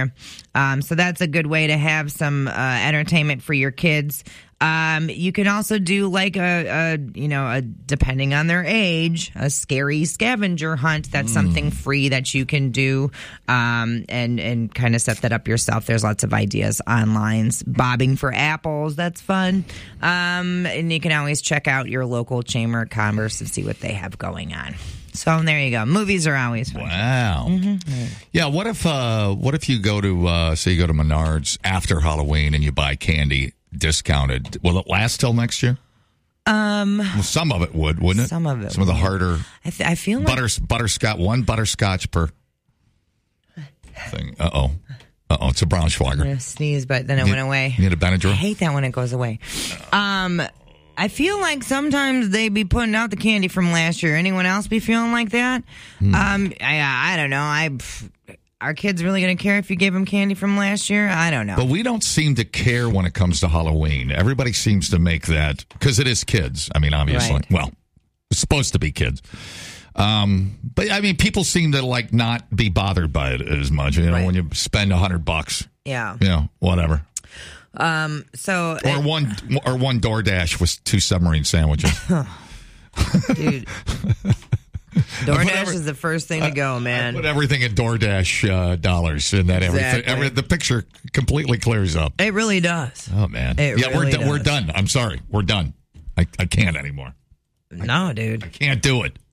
So that's a good way to have some entertainment for your kids. You can also do like a depending on their age, a scary scavenger hunt. That's something free that you can do, and kind of set that up yourself. There's lots of ideas online. Bobbing for apples, that's fun. And you can always check out your local Chamber of Commerce and see what they have going on. So there you go. Movies are always fun. Wow. Mm-hmm. Yeah. What if you go to say you go to Menards after Halloween and you buy candy discounted? Will it last till next year? Well, some of it wouldn't it? Some of it. Some of the harder. I feel like butterscotch. One butterscotch per thing. Uh-oh. It's a Braunschweiger. I'm going to sneeze, but then it went away. You need a Benadryl? I hate that when it goes away. I feel like sometimes they be putting out the candy from last year. Anyone else be feeling like that? I don't know. Are kids really going to care if you gave them candy from last year? I don't know. But we don't seem to care when it comes to Halloween. Everybody seems to make that, because it is kids. I mean, obviously. Right. Well, it's supposed to be kids. But, I mean, people seem to, like, not be bothered by it as much. You know, Right. when you spend $100. Yeah. You know, whatever. One One DoorDash with 2 submarine sandwiches. dude. DoorDash is the first thing to go, man. I put everything in DoorDash dollars, and that Exactly. the picture completely clears up. It really does. Oh man, we're done. I'm sorry, we're done. I can't anymore. No, dude. I can't do it.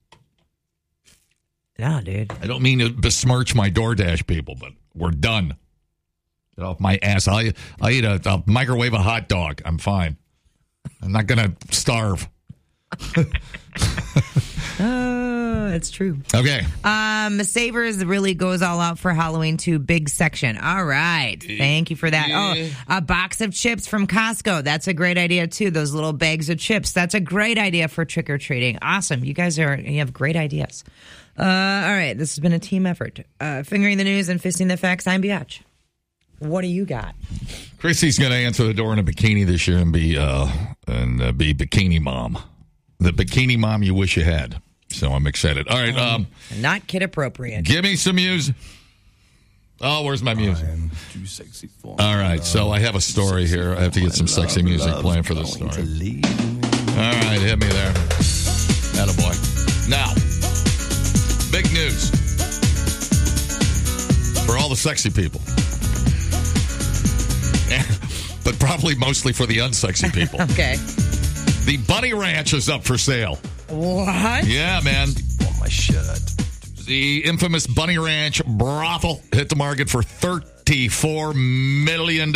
No, dude. I don't mean to besmirch my DoorDash people, but we're done. Get off my ass. I'll eat I'll microwave a hot dog. I'm fine. I'm not gonna starve. It's true. Okay. Savers really goes all out for Halloween too. Big section. All right. Thank you for that. Yeah. Oh, a box of chips from Costco. That's a great idea too. Those little bags of chips. That's a great idea for trick-or-treating. Awesome. You have great ideas. All right. This has been a team effort. Fingering the news and fisting the facts. I'm Biatch. What do you got? Chrissy's going to answer the door in a bikini this year and be bikini mom. The bikini mom you wish you had. So I'm excited. All right. Not kid appropriate. Give me some music. Oh, where's my music? Too sexy for All right. So I have a story here. I have to get some sexy music playing for this story. All right. Hit me there. Attaboy. Now, big news for all the sexy people. But probably mostly for the unsexy people. Okay. The Bunny Ranch is up for sale. What? Yeah, man. on my shirt. The infamous Bunny Ranch brothel hit the market for $34 million.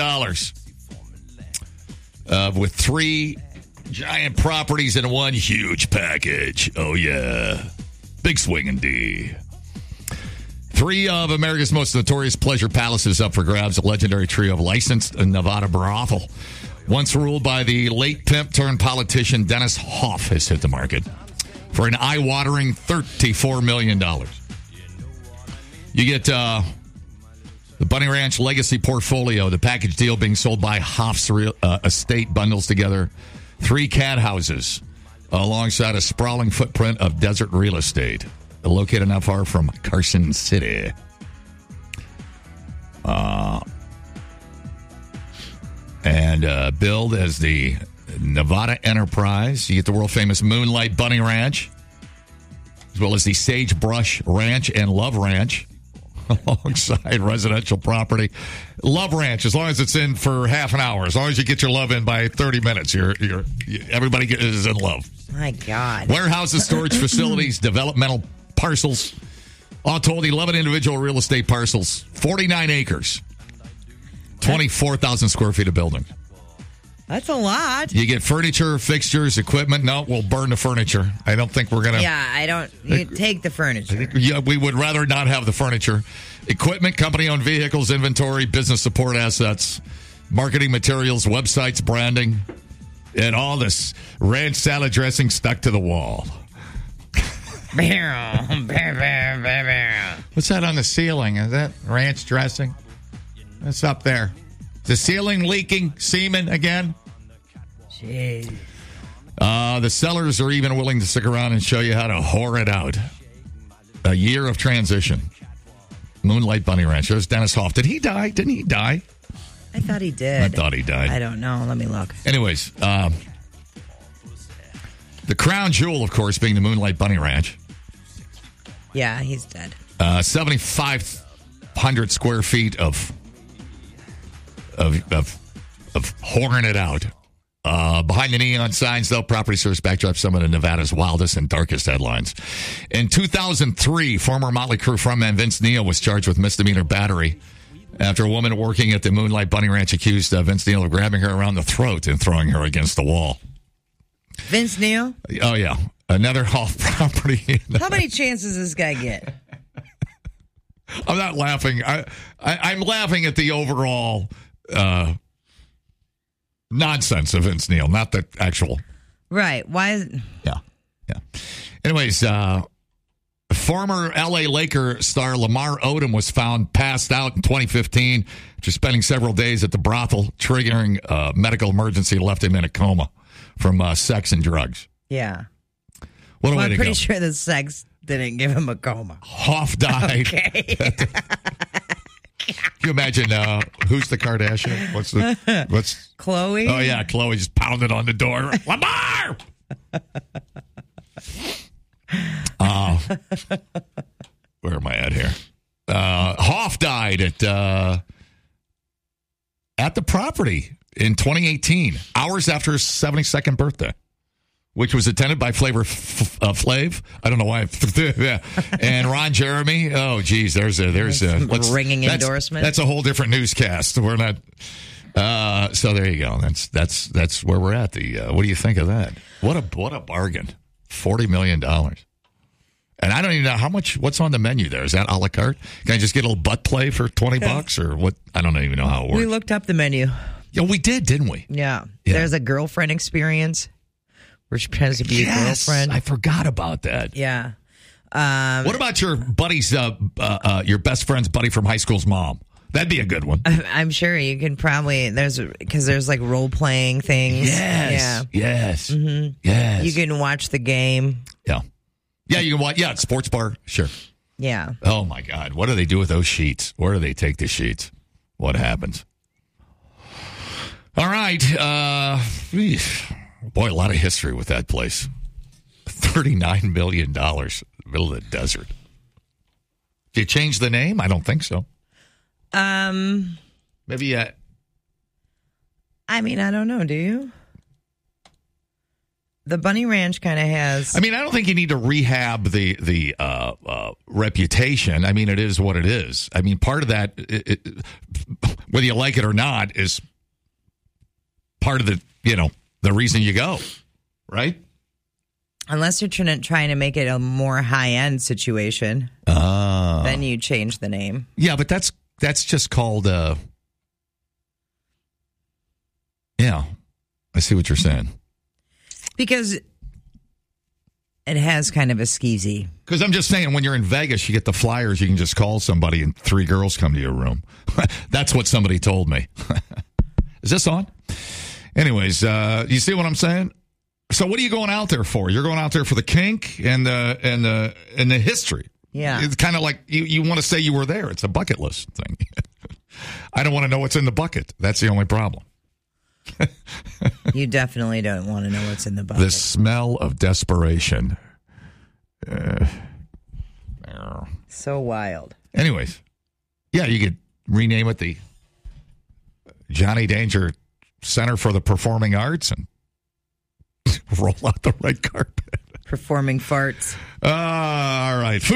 With 3 giant properties in one huge package. Oh, yeah. Big swinging D. 3 of America's most notorious pleasure palaces up for grabs. A legendary trio of licensed Nevada brothel. Once ruled by the late pimp turned politician Dennis Hoff has hit the market for an eye-watering $34 million. You get the Bunny Ranch Legacy Portfolio, the package deal being sold by Hoff's estate bundles together 3 cat houses alongside a sprawling footprint of desert real estate located not far from Carson City. And billed as the Nevada Enterprise. You get the world-famous Moonlight Bunny Ranch, as well as the Sagebrush Ranch and Love Ranch, alongside residential property. Love Ranch, as long as it's in for half an hour, as long as you get your love in by 30 minutes, everybody is in love. My God. Warehouses, storage facilities, developmental parcels. All told, 11 individual real estate parcels, 49 acres, 24,000 square feet of building. That's a lot. You get furniture, fixtures, equipment. No, we'll burn the furniture. I don't think we're going to. Yeah, I don't. You take the furniture. Yeah, we would rather not have the furniture. Equipment, company-owned vehicles, inventory, business support assets, marketing materials, websites, branding, and all this ranch salad dressing stuck to the wall. What's that on the ceiling? Is that ranch dressing? What's up there? Is the ceiling leaking semen again? Jeez. The sellers are even willing to stick around and show you how to whore it out. A year of transition. Moonlight Bunny Ranch. There's Dennis Hoff. Did he die? Didn't he die? I thought he did. I thought he died. I don't know. Let me look. Anyways, the crown jewel, of course, being the Moonlight Bunny Ranch. Yeah, he's dead. 7,500 square feet of whoring it out. Behind the neon signs, though, property service backdrop some of Nevada's wildest and darkest headlines. In 2003, former Motley Crue frontman Vince Neil was charged with misdemeanor battery after a woman working at the Moonlight Bunny Ranch accused Vince Neil of grabbing her around the throat and throwing her against the wall. Vince Neil? Oh, yeah. Another Hoff property. How many chances does this guy get? I'm not laughing. I'm laughing at the overall nonsense of Vince Neil, not the actual. Right. Why is... Yeah. Anyways, former L.A. Laker star Lamar Odom was found passed out in 2015 after spending several days at the brothel, triggering a medical emergency, left him in a coma from sex and drugs. Yeah. What a way I'm to pretty go. sure the sex didn't give him a coma. Hoff died. Okay. Can you imagine who's the Kardashian? What's Khloe? Oh, yeah, Khloe just pounded on the door. Lamar! Where am I at here? Hoff died at the property in 2018, hours after his 72nd birthday, which was attended by Flav. I don't know why. And Ron Jeremy. Oh, geez, there's a ringing endorsement. That's a whole different newscast. We're not. So there you go. That's where we're at. What do you think of that? What a bargain. $40 million. And I don't even know what's on the menu there. Is that a la carte? Can I just get a little butt play for $20 or what? I don't even know how it works. We looked up the menu. Yeah, we did, didn't we? Yeah. There's a girlfriend experience where she pretends to be a girlfriend. I forgot about that. Yeah. What about your buddy's, your best friend's buddy from high school's mom? That'd be a good one. I'm sure you can probably, because there's like role playing things. Yes. Yeah. Yes. Mm-hmm. Yes. You can watch the game. Yeah. Yeah, you can watch. Yeah, sports bar. Sure. Yeah. Oh, my God. What do they do with those sheets? Where do they take the sheets? What happens? All right. Boy, a lot of history with that place. $39 million in the middle of the desert. Did you change the name? I don't think so. Maybe. I mean, I don't know. Do you? The Bunny Ranch kind of has. I mean, I don't think you need to rehab the reputation. I mean, it is what it is. I mean, part of that, whether you like it or not, is part of the reason you go, right? Unless you're trying to make it a more high-end situation, then you change the name. Yeah, but that's just called, I see what you're saying. Because it has kind of a skeezy. Because I'm just saying, when you're in Vegas, you get the flyers, you can just call somebody and 3 girls come to your room. That's what somebody told me. Is this on? Anyways, you see what I'm saying? So what are you going out there for? You're going out there for the kink and the history. Yeah. It's kind of like you want to say you were there. It's a bucket list thing. I don't want to know what's in the bucket. That's the only problem. You definitely don't want to know what's in the bucket. The smell of desperation. So wild. Anyways, yeah, you could rename it the Johnny Danger Center for the Performing Arts and roll out the red carpet. Performing farts. All right.